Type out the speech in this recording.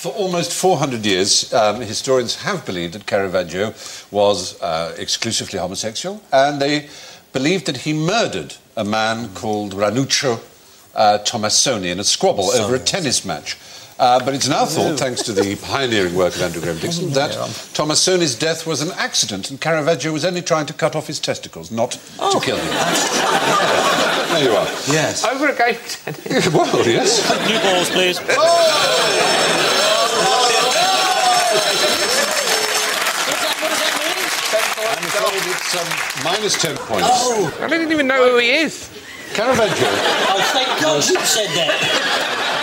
For almost 400 years, historians have believed that Caravaggio was exclusively homosexual, and they believed that he murdered a man called Ranuccio Tomassoni in a squabble over a tennis match. But it's now thought, thanks to the pioneering work of Andrew Graham Dixon, that Tomassoni's death was an accident and Caravaggio was only trying to cut off his testicles, not to kill him. There you are. Yes. Over a game of tennis. Well, yes. New balls, please. I'm afraid it's minus 10 points. I didn't even know who he is. Caravaggio. Oh, thank God you said that.